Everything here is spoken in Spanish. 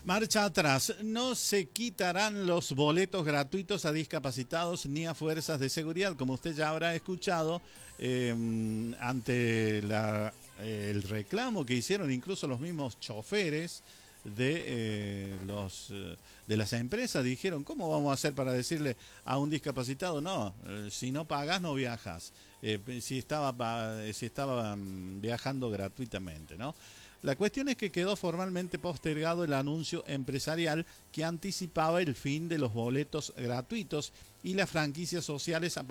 Marcha atrás. No se quitarán los boletos gratuitos a discapacitados ni a fuerzas de seguridad, como usted ya habrá escuchado, ante el reclamo que hicieron incluso los mismos choferes de las empresas. Dijeron, ¿cómo vamos a hacer para decirle a un discapacitado, no, si no pagas no viajas? Si estaba viajando gratuitamente, ¿no? La cuestión es que quedó formalmente postergado el anuncio empresarial que anticipaba el fin de los boletos gratuitos y las franquicias sociales a